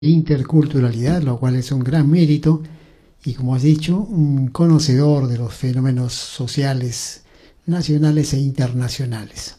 interculturalidad, lo cual es un gran mérito, y como has dicho, un conocedor de los fenómenos sociales nacionales e internacionales.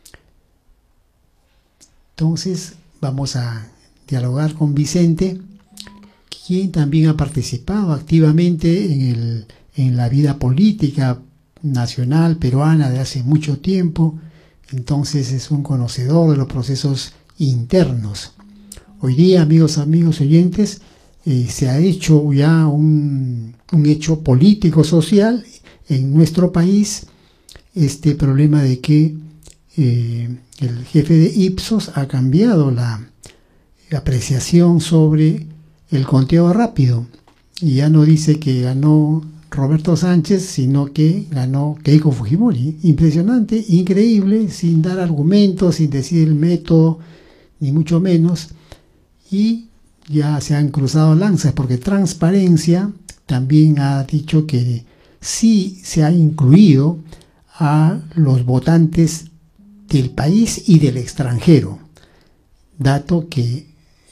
Entonces vamos a dialogar con Vicente, quien también ha participado activamente en la vida política nacional peruana de hace mucho tiempo. Entonces es un conocedor de los procesos internos. Hoy día, amigos oyentes, se ha hecho ya un hecho político-social en nuestro país, este problema de que el jefe de Ipsos ha cambiado la apreciación sobre el conteo rápido, y ya no dice que ganó Roberto Sánchez, sino que ganó Keiko Fujimori. Impresionante, increíble, sin dar argumentos, sin decir el método, ni mucho menos. Y ya se han cruzado lanzas, porque Transparencia también ha dicho que sí se ha incluido a los votantes del país y del extranjero, dato que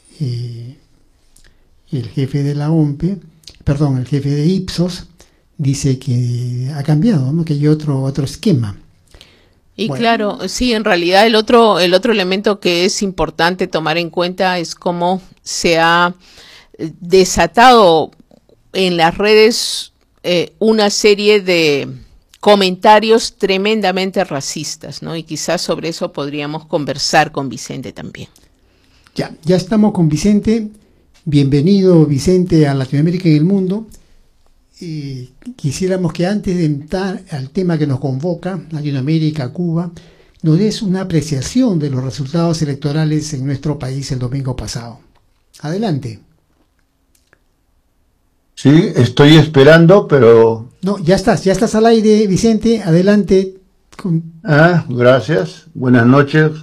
el jefe de la OMPE, perdón, el jefe de Ipsos dice que ha cambiado, ¿no? Que hay otro esquema. Y bueno, claro, sí, en realidad el otro elemento que es importante tomar en cuenta es cómo se ha desatado en las redes una serie de comentarios tremendamente racistas, ¿no? Y quizás sobre eso podríamos conversar con Vicente también. Ya estamos con Vicente. Bienvenido, Vicente, a Latinoamérica y el Mundo. Quisiéramos que antes de entrar al tema que nos convoca, Latinoamérica, Cuba, nos des una apreciación de los resultados electorales en nuestro país el domingo pasado. Adelante. Sí, estoy esperando, pero... No, ya estás al aire, Vicente, adelante. Gracias, buenas noches.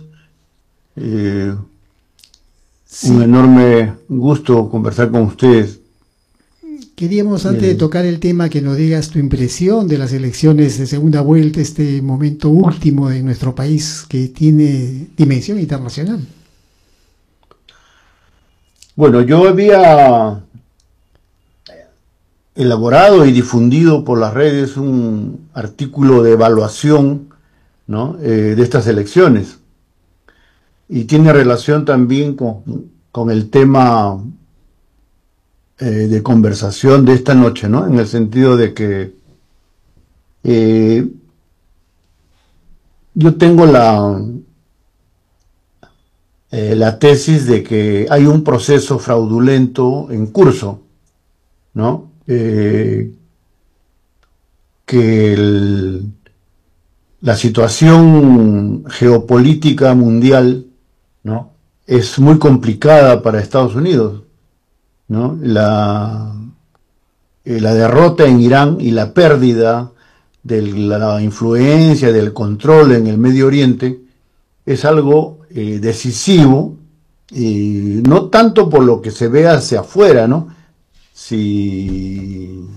Sí. Un enorme gusto conversar con ustedes. Queríamos, antes de tocar el tema, que nos digas tu impresión de las elecciones de segunda vuelta, este momento último de nuestro país que tiene dimensión internacional. Bueno, yo había elaborado y difundido por las redes un artículo de evaluación, ¿no? De estas elecciones, y tiene relación también con el tema de conversación de esta noche, ¿no? En el sentido de que yo tengo la tesis de que hay un proceso fraudulento en curso, ¿no? Que la situación geopolítica mundial, ¿no? Es muy complicada para Estados Unidos, ¿no? La derrota en Irán y la pérdida de la influencia, del control en el Medio Oriente es algo decisivo, no tanto por lo que se ve hacia afuera, ¿no? Si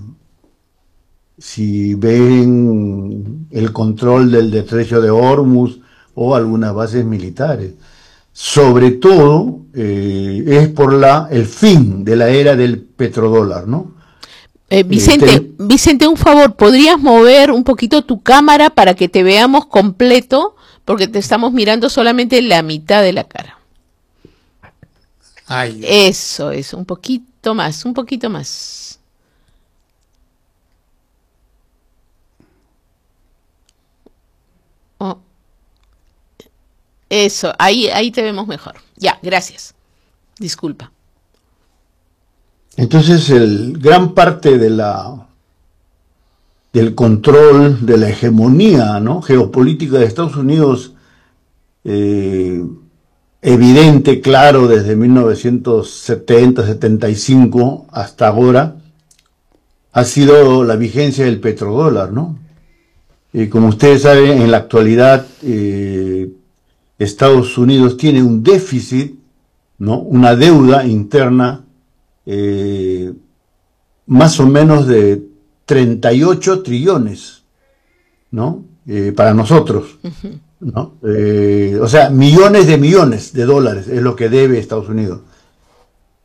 ven el control del estrecho de Hormuz o algunas bases militares. Sobre todo es por el fin de la era del petrodólar, ¿no? Vicente, un favor, ¿podrías mover un poquito tu cámara para que te veamos completo? Porque te estamos mirando solamente la mitad de la cara. Ay. Eso es, un poquito más, un poquito más. Oh. Eso, ahí te vemos mejor. Ya, gracias. Disculpa. Entonces, gran parte del control, de la hegemonía, ¿no? Geopolítica de Estados Unidos, evidente, claro, desde 1970, 75 hasta ahora, ha sido la vigencia del petrodólar, ¿no? Como ustedes saben, en la actualidad Estados Unidos tiene un déficit, ¿no? Una deuda interna más o menos de 38 trillones, ¿no? Para nosotros, ¿no? O sea, millones de dólares es lo que debe Estados Unidos.